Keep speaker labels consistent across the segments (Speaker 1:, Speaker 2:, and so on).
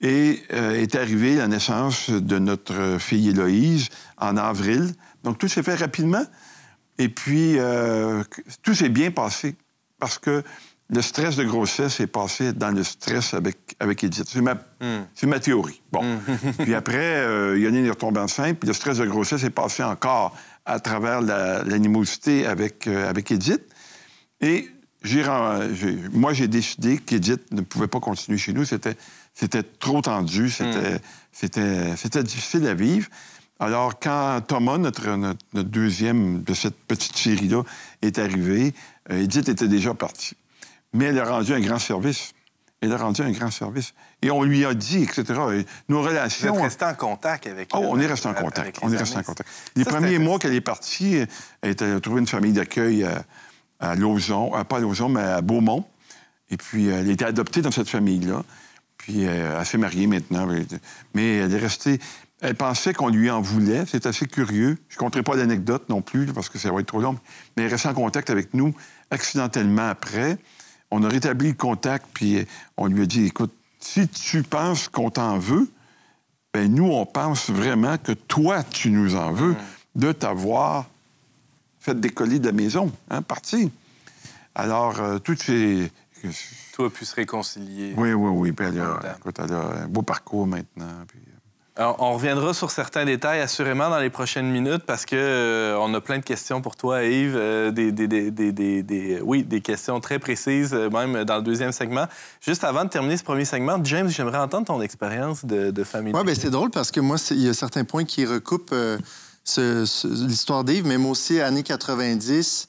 Speaker 1: Et est arrivée la naissance de notre fille Héloïse en avril. Donc, tout s'est fait rapidement. Et puis, tout s'est bien passé parce que le stress de grossesse est passé dans le stress avec Edith. C'est ma théorie. Bon. Puis après, Yonine est retombée enceinte, puis le stress de grossesse est passé encore à travers l'animosité avec Edith. Et moi, j'ai décidé qu'Edith ne pouvait pas continuer chez nous. C'était trop tendu, c'était difficile à vivre. Alors, quand Thomas, notre deuxième de cette petite série-là, est arrivé, Edith était déjà partie. Mais elle a rendu un grand service. Et on lui a dit, etc. Et nos relations...
Speaker 2: Vous êtes resté en contact avec elle?
Speaker 1: Oh, on est resté en contact. Les premiers mois qu'elle est partie, elle a trouvé une famille d'accueil à Lauson, pas à Lauson, mais à Beaumont. Et puis, elle a été adoptée dans cette famille-là. Puis, elle s'est mariée maintenant. Mais elle est restée... Elle pensait qu'on lui en voulait. C'est assez curieux. Je ne compterai pas l'anecdote non plus, parce que ça va être trop long. Mais elle est restée en contact avec nous accidentellement après. On a rétabli le contact, puis on lui a dit, écoute, si tu penses qu'on t'en veut, bien, nous, on pense vraiment que toi, tu nous en veux de t'avoir fait décoller de la maison, parti. Alors, tout est...
Speaker 2: Tout a pu se réconcilier.
Speaker 1: Oui. Puis elle a un beau parcours maintenant, puis...
Speaker 2: Alors, on reviendra sur certains détails, assurément, dans les prochaines minutes, parce que on a plein de questions pour toi, Yves. Des questions très précises, même dans le deuxième segment. Juste avant de terminer ce premier segment, James, j'aimerais entendre ton expérience de famille.
Speaker 3: Oui, bien, c'est drôle, parce que moi, il y a certains points qui recoupent l'histoire d'Yves, mais moi aussi, années 90...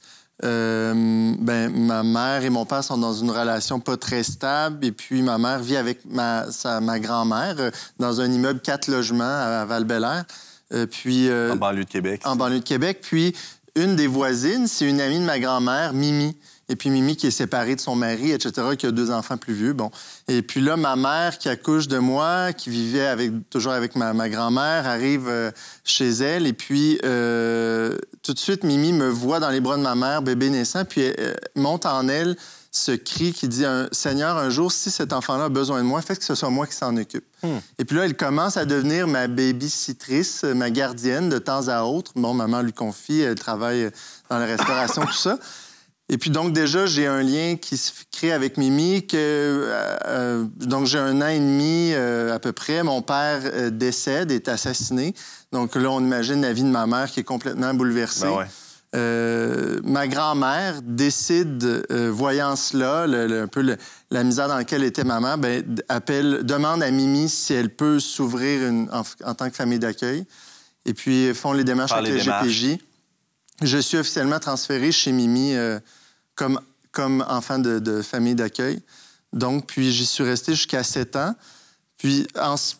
Speaker 3: ma mère et mon père sont dans une relation pas très stable, et puis ma mère vit avec ma grand-mère dans un immeuble 4 logements à Val-Bélair.
Speaker 2: En banlieue de Québec.
Speaker 3: En banlieue de Québec. Puis une des voisines, c'est une amie de ma grand-mère, Mimi. Et puis Mimi qui est séparée de son mari, etc., qui a 2 enfants plus vieux. Bon. Et puis là, ma mère qui accouche de moi, qui vivait toujours avec ma grand-mère, arrive chez elle. Et puis tout de suite, Mimi me voit dans les bras de ma mère, bébé naissant, puis monte en elle ce cri qui dit « Seigneur, un jour, si cet enfant-là a besoin de moi, faites que ce soit moi qui s'en occupe. Et puis là, elle commence à devenir ma babysitrice, ma gardienne de temps à autre. Bon, maman lui confie, elle travaille dans la restauration, tout ça. Et puis donc, déjà, j'ai un lien qui se crée avec Mimi. Donc, j'ai 1 an et demi à peu près. Mon père décède, est assassiné. Donc là, on imagine la vie de ma mère qui est complètement bouleversée.
Speaker 2: Ben ouais.
Speaker 3: Ma grand-mère décide, voyant cela, un peu la misère dans laquelle était ma mère, demande à Mimi si elle peut s'ouvrir en tant que famille d'accueil. Et puis, font les démarches avec le GPJ. Je suis officiellement transféré chez Mimi comme enfant de famille d'accueil. Donc, puis j'y suis resté jusqu'à 7 ans. Puis,